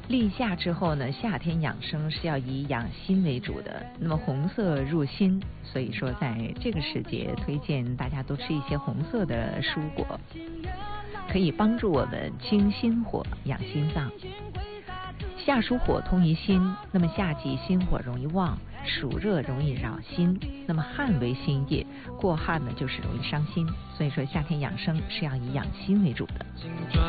立夏之后呢，夏天养生是要以养心为主的。那么红色入心，所以说在这个时节推荐大家多吃一些红色的蔬果，可以帮助我们清心火、养心脏。夏属火通于心，那么夏季心火容易旺，暑热容易扰心，那么汗为心液，过汗呢就是容易伤心，所以说夏天养生是要以养心为主的。